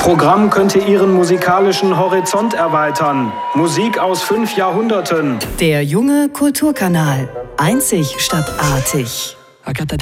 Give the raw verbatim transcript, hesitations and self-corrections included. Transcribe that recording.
Programm könnte Ihren musikalischen Horizont erweitern. Musik aus fünf Jahrhunderten. Der junge Kulturkanal. Einzig statt artig.